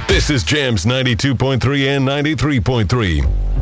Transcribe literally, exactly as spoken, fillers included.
This is Jams ninety-two point three and ninety-three point three.